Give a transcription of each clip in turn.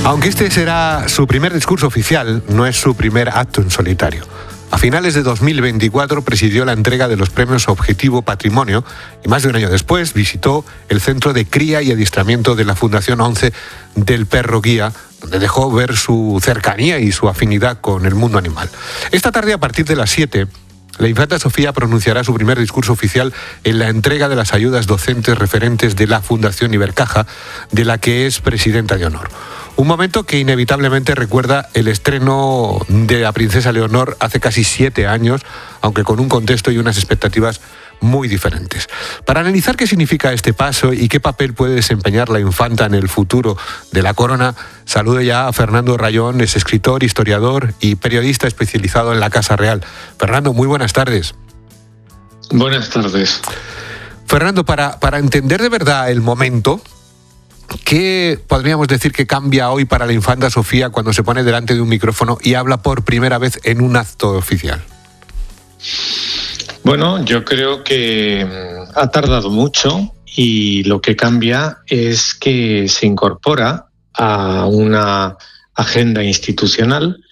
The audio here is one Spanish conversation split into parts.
Aunque este será su primer discurso oficial, no es su primer acto en solitario. A finales de 2024 presidió la entrega de los premios Objetivo Patrimonio y más de un año después visitó el centro de cría y adiestramiento de la Fundación 11 del Perro Guía, donde dejó ver su cercanía y su afinidad con el mundo animal. Esta tarde, a partir de las 7, la infanta Sofía pronunciará su primer discurso oficial en la entrega de las ayudas docentes referentes de la Fundación Ibercaja, de la que es presidenta de honor. Un momento que inevitablemente recuerda el estreno de la princesa Leonor hace casi 7 años, aunque con un contexto y unas expectativas muy diferentes. Para analizar qué significa este paso y qué papel puede desempeñar la infanta en el futuro de la corona, saludo ya a Fernando Rayón, es escritor, historiador y periodista especializado en la Casa Real. Fernando, muy buenas tardes. Buenas tardes. Fernando, para entender de verdad el momento, ¿qué podríamos decir que cambia hoy para la infanta Sofía cuando se pone delante de un micrófono y habla por primera vez en un acto oficial? Bueno, yo creo que ha tardado mucho y lo que cambia es que se incorpora a una agenda institucional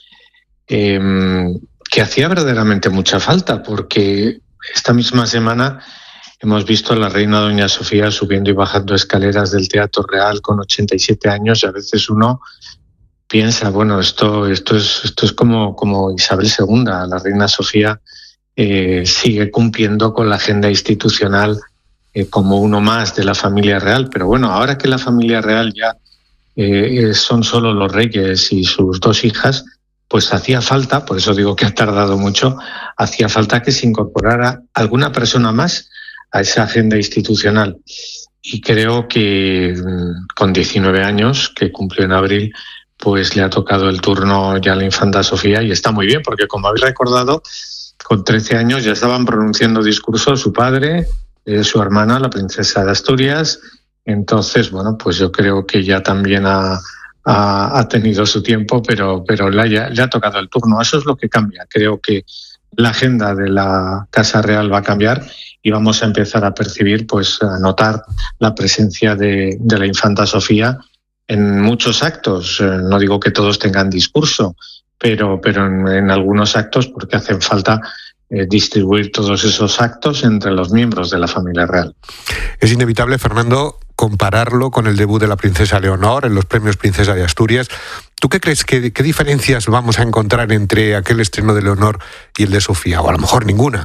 que hacía verdaderamente mucha falta, porque esta misma semana hemos visto a la reina doña Sofía subiendo y bajando escaleras del Teatro Real con 87 años y a veces uno piensa, bueno, esto es como Isabel II, la reina Sofía sigue cumpliendo con la agenda institucional como uno más de la familia real, pero bueno, ahora que la familia real ya son solo los reyes y sus 2 hijas, pues hacía falta, por eso digo que ha tardado mucho, hacía falta que se incorporara alguna persona más a esa agenda institucional. Y creo que con 19 años, que cumplió en abril, pues le ha tocado el turno ya a la infanta Sofía y está muy bien, porque como habéis recordado, con 13 años ya estaban pronunciando discursos su padre, su hermana, la princesa de Asturias. Entonces, bueno, pues yo creo que ya también ha tenido su tiempo, pero le ha tocado el turno. Eso es lo que cambia. Creo que la agenda de la Casa Real va a cambiar y vamos a empezar a percibir, pues a notar la presencia de la infanta Sofía en muchos actos. No digo que todos tengan discurso, pero en algunos actos, porque hacen falta distribuir todos esos actos entre los miembros de la familia real. Es inevitable, Fernando, compararlo con el debut de la princesa Leonor en los premios Princesa de Asturias. ¿Tú qué crees? ¿Qué diferencias vamos a encontrar entre aquel estreno de Leonor y el de Sofía? O a lo mejor ninguna.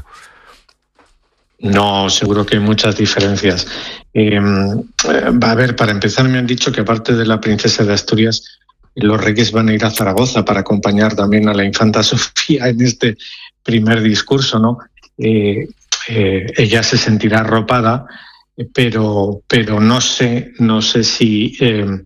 No, seguro que hay muchas diferencias. Va a haber, para empezar, me han dicho que aparte de la princesa de Asturias, los reyes van a ir a Zaragoza para acompañar también a la infanta Sofía en este primer discurso, ¿no? Ella se sentirá arropada, pero no sé si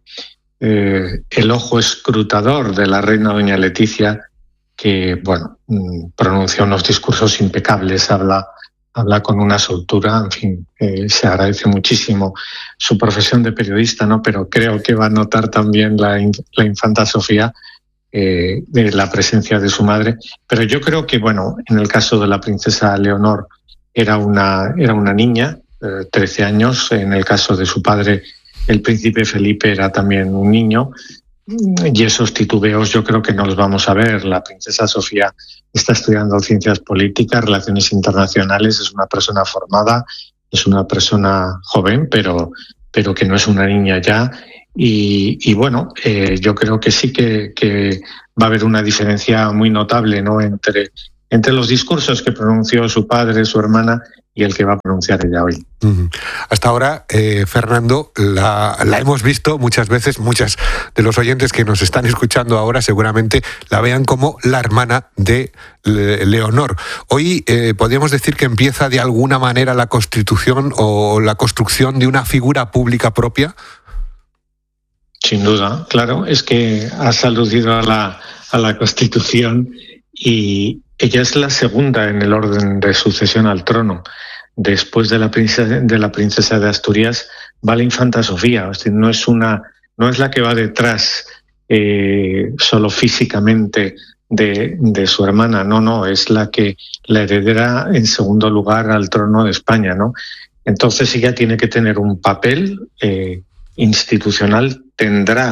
el ojo escrutador de la reina doña Leticia, que bueno, pronuncia unos discursos impecables, habla con una soltura, en fin, se agradece muchísimo su profesión de periodista, ¿no? Pero creo que va a notar también la infanta Sofía de la presencia de su madre. Pero yo creo que, bueno, en el caso de la princesa Leonor era una niña, 13 años. En el caso de su padre, el príncipe Felipe, era también un niño. Y esos titubeos yo creo que no los vamos a ver. La princesa Sofía está estudiando ciencias políticas, relaciones internacionales, es una persona formada, es una persona joven, pero que no es una niña ya. Y bueno, yo creo que sí que va a haber una diferencia muy notable, ¿no?, entre los discursos que pronunció su padre, su hermana, y el que va a pronunciar ella hoy. Hasta ahora, Fernando, la hemos visto muchas veces, muchas de los oyentes que nos están escuchando ahora seguramente la vean como la hermana de Leonor. Hoy podríamos decir que empieza de alguna manera la constitución o la construcción de una figura pública propia. Sin duda, claro, es que has aludido a la Constitución y ella es la segunda en el orden de sucesión al trono. Después de la princesa de Asturias va la infanta Sofía. Es decir, no es la que va detrás solo físicamente de su hermana, no, es la heredera en segundo lugar al trono de España, ¿no? Entonces ella tiene que tener un papel institucional, tendrá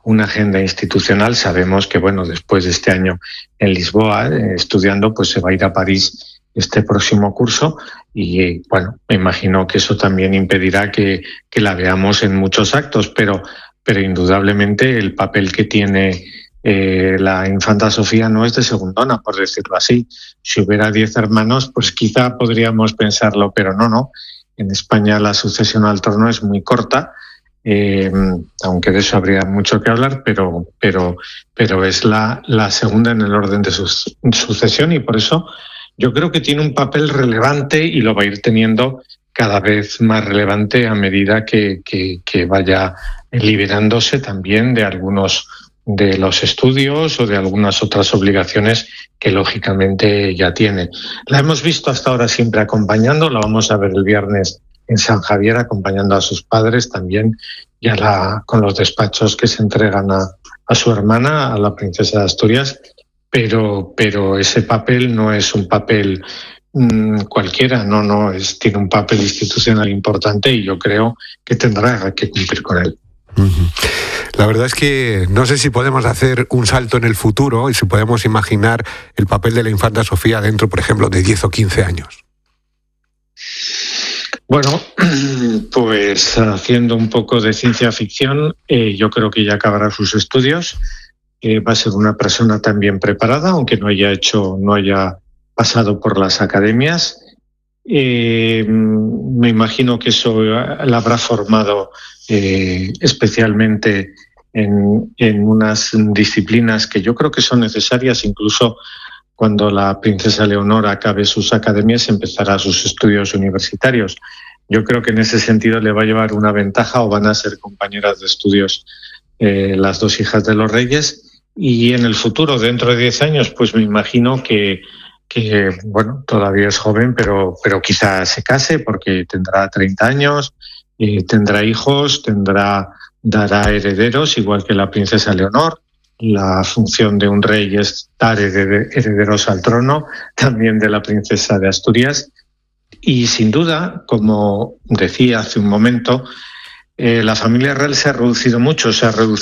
una agenda institucional. Sabemos que, bueno, después de este año en Lisboa, estudiando, pues se va a ir a París este próximo curso y, bueno, me imagino que eso también impedirá que la veamos en muchos actos, pero indudablemente el papel que tiene la infanta Sofía no es de segundona, por decirlo así. Si hubiera 10 hermanos, pues quizá podríamos pensarlo, pero no. En España la sucesión al trono es muy corta, aunque de eso habría mucho que hablar, pero es la segunda en el orden de sucesión, y por eso yo creo que tiene un papel relevante y lo va a ir teniendo cada vez más relevante a medida que vaya liberándose también de algunos de los estudios o de algunas otras obligaciones que lógicamente ya tiene. La hemos visto hasta ahora siempre acompañando, la vamos a ver el viernes en San Javier acompañando a sus padres también, y con los despachos que se entregan a su hermana, a la princesa de Asturias, pero ese papel no es un papel cualquiera, tiene un papel institucional importante y yo creo que tendrá que cumplir con él. La verdad es que no sé si podemos hacer un salto en el futuro y si podemos imaginar el papel de la infanta Sofía dentro, por ejemplo, de 10 o 15 años. Bueno, pues haciendo un poco de ciencia ficción, yo creo que ya acabará sus estudios. Va a ser una persona también preparada, aunque no haya pasado por las academias. Me imagino que eso la habrá formado especialmente en unas disciplinas que yo creo que son necesarias. Incluso cuando la princesa Leonor acabe sus academias, empezará sus estudios universitarios. Yo creo que en ese sentido le va a llevar una ventaja, o van a ser compañeras de estudios las dos hijas de los reyes. Y en el futuro, dentro de 10 años, pues me imagino que bueno, todavía es joven, pero quizá se case porque tendrá 30 años, tendrá hijos, dará herederos, igual que la princesa Leonor. La función de un rey es dar herederos al trono, también de la princesa de Asturias. Y sin duda, como decía hace un momento, la familia real se ha reducido mucho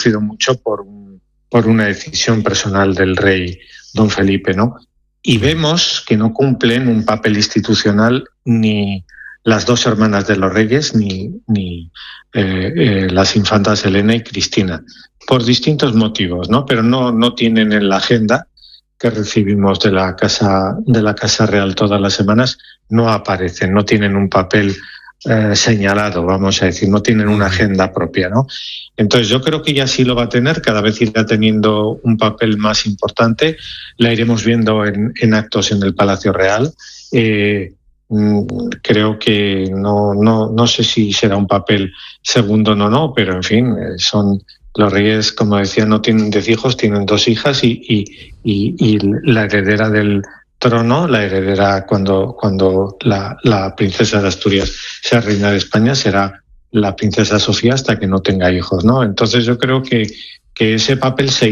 por una decisión personal del rey don Felipe, ¿no? Y vemos que no cumplen un papel institucional ni las dos hermanas de los reyes ni las infantas Elena y Cristina, por distintos motivos, ¿no? Pero no tienen en la agenda que recibimos de la Casa Real todas las semanas, no aparecen, no tienen un papel señalado, vamos a decir, no tienen una agenda propia, ¿no? Entonces yo creo que ya sí lo va a tener, cada vez irá teniendo un papel más importante, la iremos viendo en actos en el Palacio Real. Creo que no sé si será un papel segundo o no, pero en fin, son los reyes, como decía, no tienen 10 hijos, tienen 2 hijas y la heredera del trono, la heredera cuando la princesa de Asturias sea reina de España, será la princesa Sofía hasta que no tenga hijos, ¿no? Entonces yo creo que ese papel se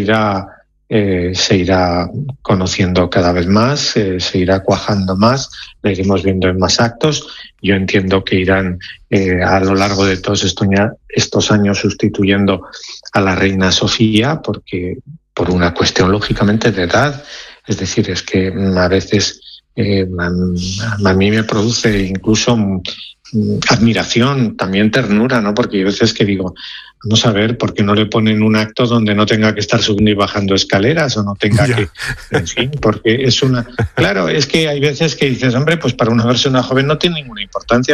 irá conociendo cada vez más, se irá cuajando más, la iremos viendo en más actos. Yo entiendo que irán a lo largo de todos estos años sustituyendo a la reina Sofía, porque por una cuestión lógicamente de edad. Es decir, es que a veces a mí me produce incluso admiración, también ternura, ¿no? Porque hay veces que digo, vamos a ver, ¿por qué no le ponen un acto donde no tenga que estar subiendo y bajando escaleras o no tenga que... En fin, porque es una... Claro, es que hay veces que dices, hombre, pues para una persona joven no tiene ninguna importancia.